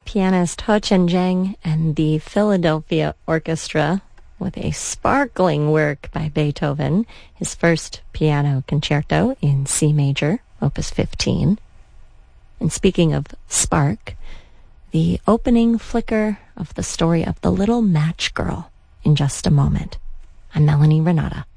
pianist Ho Chen Zheng and the Philadelphia Orchestra with a sparkling work by Beethoven, his first piano concerto in C major, Opus 15. And speaking of spark, the opening flicker of the story of the Little Match Girl in just a moment. I'm Melanie Renata.